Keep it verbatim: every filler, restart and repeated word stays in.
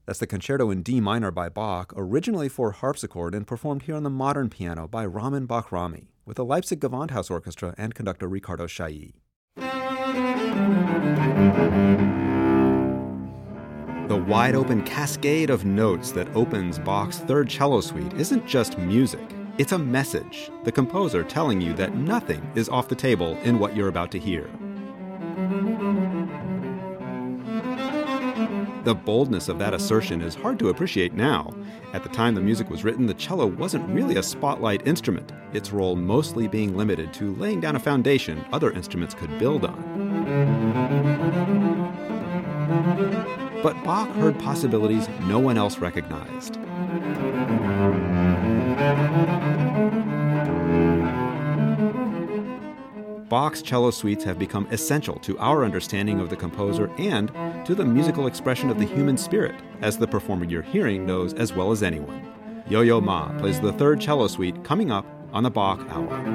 That's the Concerto in D minor by Bach, originally for harpsichord and performed here on the modern piano by Ramin Bahrami, with the Leipzig Gewandhaus Orchestra and conductor Riccardo Chailly. The wide-open cascade of notes that opens Bach's Third Cello Suite isn't just music. It's a message, the composer telling you that nothing is off the table in what you're about to hear. The boldness of that assertion is hard to appreciate now. At the time the music was written, the cello wasn't really a spotlight instrument, its role mostly being limited to laying down a foundation other instruments could build on. But Bach heard possibilities no one else recognized. Bach's cello suites have become essential to our understanding of the composer and to the musical expression of the human spirit, as the performer you're hearing knows as well as anyone. Yo-Yo Ma plays the Third Cello Suite coming up on the Bach Hour.